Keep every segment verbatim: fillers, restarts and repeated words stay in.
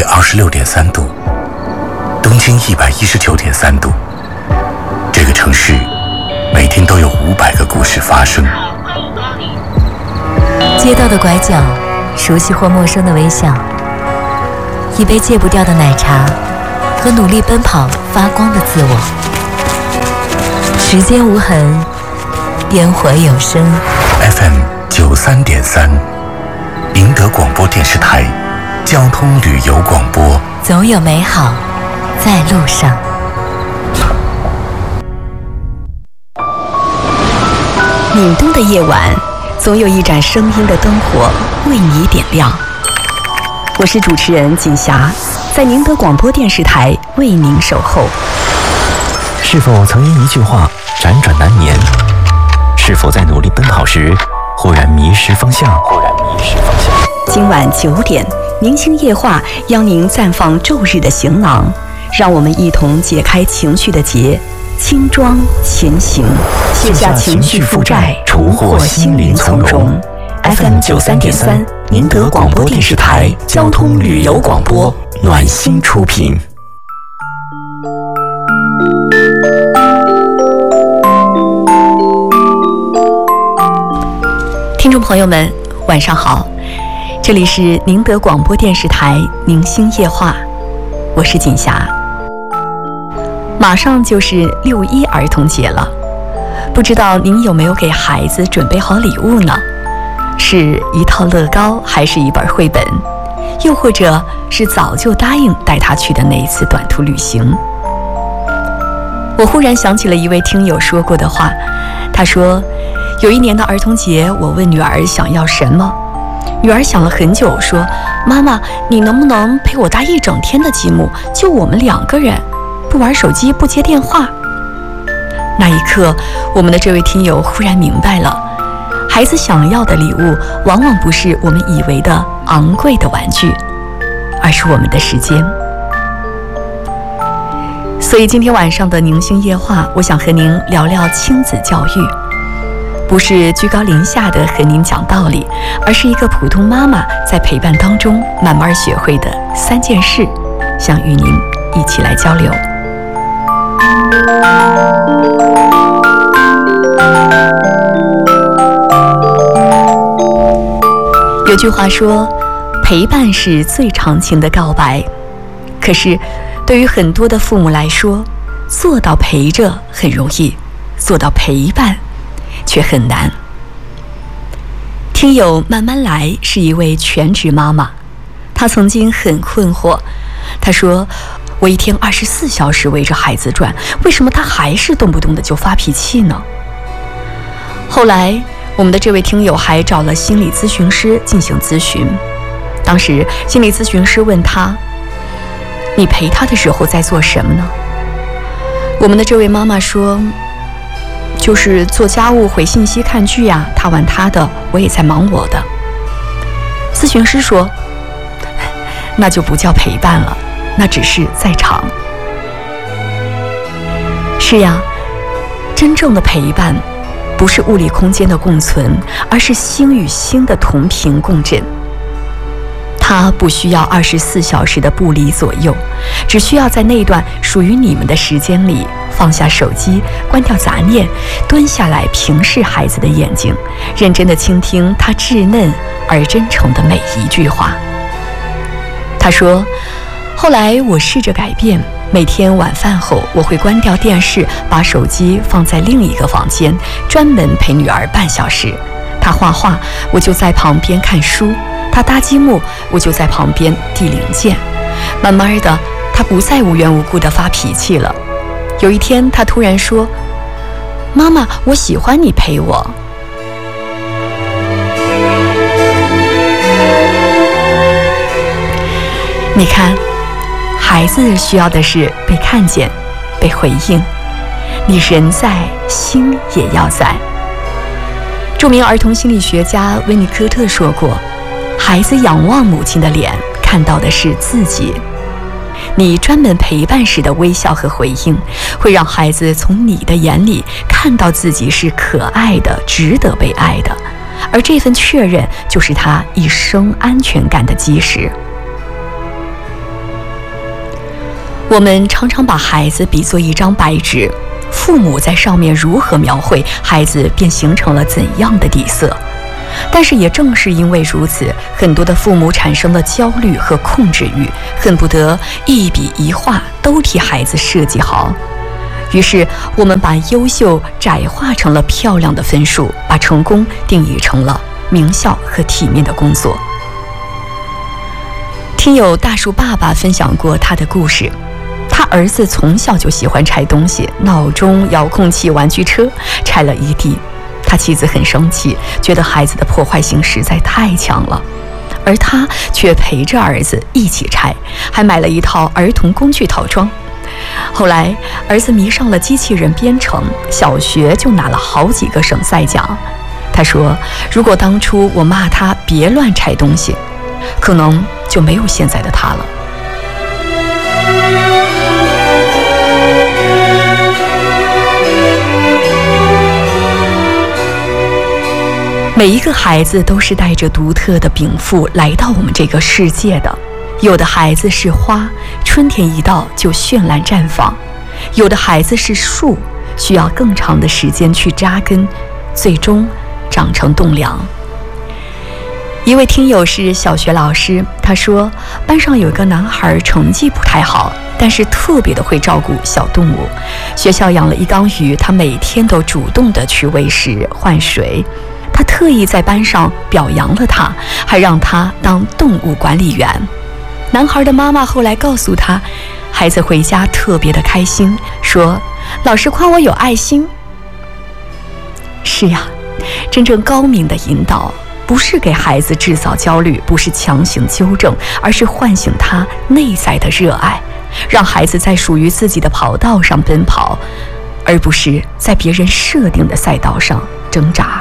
为二十六点三度，东经一百一十九点三度。这个城市每天都有五百个故事发生。 街道的拐角，熟悉或陌生的微笑，一杯戒不掉的奶茶，和努力奔跑发光的自我。时间无痕，烟火有声。 F M 九三点三，宁德广播电视台交通旅游广播。 总有美好在路上。 凛冬的夜晚，总有一盏声音的灯火为你点亮。我是主持人锦霞，在宁德广播电视台为您守候。 是否曾因一句话辗转难眠？是否在努力奔跑时忽然迷失方向？忽然迷失方向。 今晚九点，明星夜话邀您绽放昼日的行囊，让我们一同解开情绪的结，轻装前行，卸下情绪负债，重获心灵从容。F M 九三点三，宁德广播电视台交通旅游广播，暖心出品。听众朋友们，晚上好，这里是宁德广播电视台明星夜话，我是锦霞。马上就是六一儿童节了，不知道您有没有给孩子准备好礼物呢？是一套乐高，还是一本绘本，又或者是早就答应带他去的那一次短途旅行？我忽然想起了一位听友说过的话，他说，有一年的儿童节，我问女儿想要什么，女儿想了很久，说，妈妈，你能不能陪我搭一整天的积木，就我们两个人，不玩手机，不接电话。那一刻，我们的这位听友忽然明白了，孩子想要的礼物往往不是我们以为的昂贵的玩具，而是我们的时间。所以今天晚上的宁星夜话，我想和您聊聊亲子教育，不是居高临下的和您讲道理，而是一个普通妈妈在陪伴当中慢慢学会的三件事，想与您一起来交流。有句话说，陪伴是最长情的告白。可是对于很多的父母来说，做到陪着很容易，做到陪伴却很难。听友慢慢来是一位全职妈妈，她曾经很困惑，她说，我一天二十四小时围着孩子转，为什么他还是动不动的就发脾气呢？后来我们的这位听友还找了心理咨询师进行咨询，当时心理咨询师问他，你陪他的时候在做什么呢？我们的这位妈妈说，就是做家务、回信息、看剧呀，他玩他的，我也在忙我的。咨询师说，那就不叫陪伴了，那只是在场。是呀，真正的陪伴不是物理空间的共存，而是心与心的同频共振。它不需要二十四小时的不离左右，只需要在那段属于你们的时间里，放下手机，关掉杂念，蹲下来平视孩子的眼睛，认真地倾听他稚嫩而真诚的每一句话。他说，后来我试着改变，每天晚饭后我会关掉电视，把手机放在另一个房间，专门陪女儿半小时。她画画，我就在旁边看书；她搭积木，我就在旁边递零件。慢慢的，她不再无缘无故的发脾气了。有一天，她突然说，妈妈，我喜欢你陪我。你看，孩子需要的是被看见，被回应。你人在，心也要在。著名儿童心理学家温尼科特说过，孩子仰望母亲的脸，看到的是自己。你专门陪伴时的微笑和回应，会让孩子从你的眼里看到自己是可爱的，值得被爱的，而这份确认就是他一生安全感的基石。 我们常常把孩子比作一张白纸，父母在上面如何描绘，孩子便形成了怎样的底色。但是也正是因为如此，很多的父母产生了焦虑和控制欲，恨不得一笔一画都替孩子设计好。于是我们把优秀窄化成了漂亮的分数，把成功定义成了名校和体面的工作。听友大树爸爸分享过他的故事，他儿子从小就喜欢拆东西，闹钟、遥控器、玩具车，拆了一地。他妻子很生气，觉得孩子的破坏性实在太强了，而他却陪着儿子一起拆，还买了一套儿童工具套装。后来儿子迷上了机器人编程，小学就拿了好几个省赛奖。他说，如果当初我骂他别乱拆东西，可能就没有现在的他了。每一个孩子都是带着独特的禀赋来到我们这个世界的。有的孩子是花，春天一到就绚烂绽放；有的孩子是树，需要更长的时间去扎根，最终长成栋梁。一位听友是小学老师，他说班上有一个男孩成绩不太好，但是特别的会照顾小动物。学校养了一缸鱼，他每天都主动的去喂食换水。他特意在班上表扬了他，还让他当动物管理员。男孩的妈妈后来告诉他，孩子回家特别的开心，说老师夸我有爱心。是呀，真正高明的引导不是给孩子制造焦虑，不是强行纠正，而是唤醒他内在的热爱，让孩子在属于自己的跑道上奔跑，而不是在别人设定的赛道上挣扎。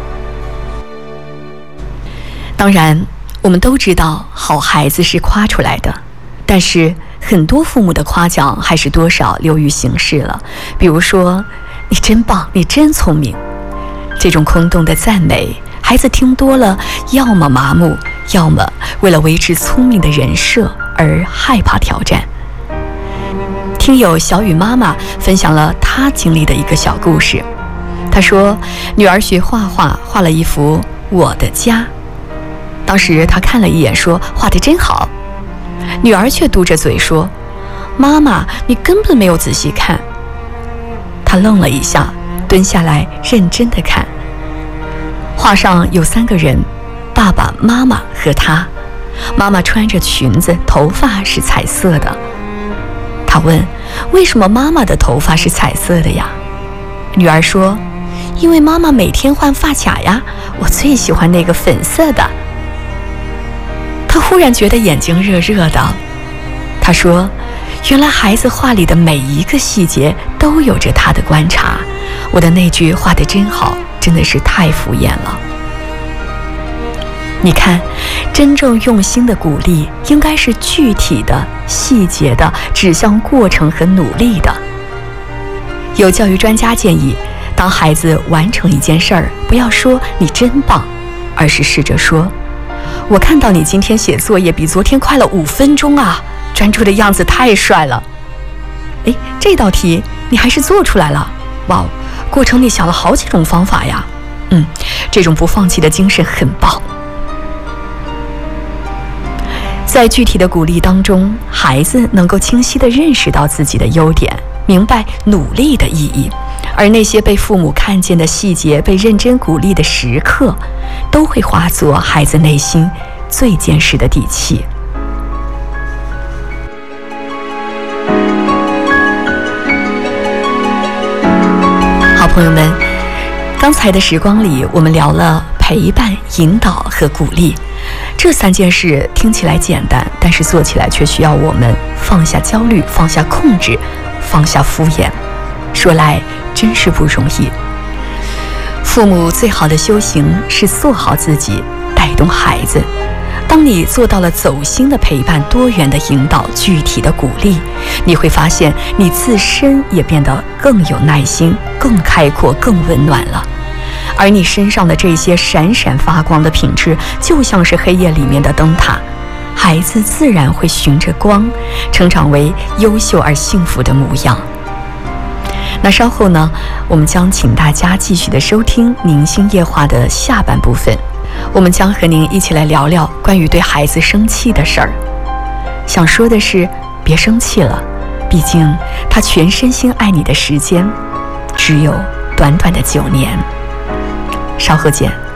当然，我们都知道好孩子是夸出来的，但是很多父母的夸奖还是多少流于形式了。比如说，你真棒，你真聪明，这种空洞的赞美，孩子听多了，要么麻木，要么为了维持聪明的人设而害怕挑战。听友小雨妈妈分享了她经历的一个小故事。她说，女儿学画画，画了一幅我的家。当时她看了一眼，说画得真好。女儿却嘟着嘴说，妈妈，你根本没有仔细看。她愣了一下，蹲下来认真地看。画上有三个人，爸爸妈妈和她。妈妈穿着裙子，头发是彩色的。她问，为什么妈妈的头发是彩色的呀？女儿说，因为妈妈每天换发卡呀，我最喜欢那个粉色的。她忽然觉得眼睛热热的。她说，原来孩子画里的每一个细节都有着他的观察。我的那句画得真好，真的是太敷衍了。你看，真正用心的鼓励应该是具体的、细节的，指向过程和努力的。有教育专家建议，当孩子完成一件事儿，不要说你真棒，而是试着说，我看到你今天写作业比昨天快了五分钟啊，专注的样子太帅了。诶，这道题你还是做出来了，哇，过程你想了好几种方法呀。嗯，这种不放弃的精神很棒。在具体的鼓励当中，孩子能够清晰地认识到自己的优点，明白努力的意义，而那些被父母看见的细节，被认真鼓励的时刻，都会化作孩子内心最坚实的底气。好朋友们，刚才的时光里，我们聊了陪伴、引导和鼓励。这三件事听起来简单，但是做起来却需要我们放下焦虑，放下控制，放下敷衍。说来真是不容易。父母最好的修行是做好自己，带动孩子。当你做到了走心的陪伴、多元的引导、具体的鼓励，你会发现你自身也变得更有耐心、更开阔、更温暖了。而你身上的这些闪闪发光的品质，就像是黑夜里面的灯塔， 孩子自然会循着光，成长为优秀而幸福的模样。那稍后呢，我们将请大家继续的收听《凝星夜话》的下半部分，我们将和您一起来聊聊关于对孩子生气的事儿。想说的是，别生气了，毕竟他全身心爱你的时间只有短短的九年。稍后见。